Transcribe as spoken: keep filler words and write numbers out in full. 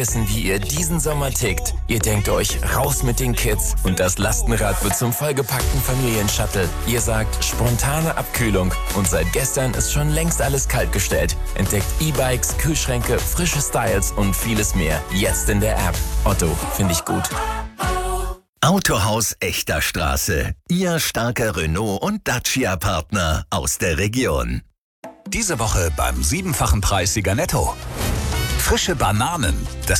wissen, wie ihr diesen Sommer tickt. Ihr denkt euch, raus mit den Kids und das Lastenrad wird zum vollgepackten Familienshuttle. Ihr sagt, spontane Abkühlung und seit gestern ist schon längst alles kaltgestellt. Entdeckt E-Bikes, Kühlschränke, frische Styles und vieles mehr. Jetzt in der App. Otto, finde ich gut. Autohaus Echter Straße. Ihr starker Renault- und Dacia-Partner aus der Region. Diese Woche beim siebenfachen Preis Sieger Netto. Frische Bananen. Das